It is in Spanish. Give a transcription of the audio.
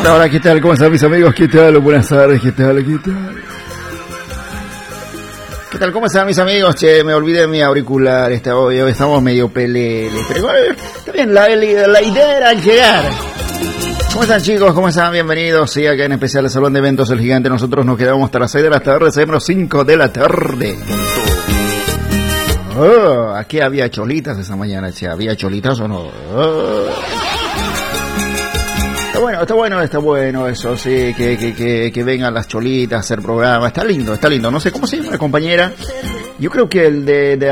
Hola, ¿qué tal? ¿Cómo están mis amigos? ¿Qué tal? Buenas tardes, ¿qué tal? ¿Qué tal? ¿Qué tal? ¿Cómo están mis amigos? Che, me olvidé mi auricular, hoy estamos medio peleles, pero igual está bien, la idea era llegar. ¿Cómo están chicos? ¿Cómo están? Bienvenidos, sí, acá en especial el Salón de Eventos El Gigante. Nosotros nos quedamos hasta las 6 de la tarde, seguimos 5 de la tarde. Oh, aquí había cholitas esa mañana, che, ¿había cholitas o no? Oh. Está bueno eso, sí, que vengan las cholitas a hacer programa, está lindo, no sé cómo se llama la compañera, yo creo que el de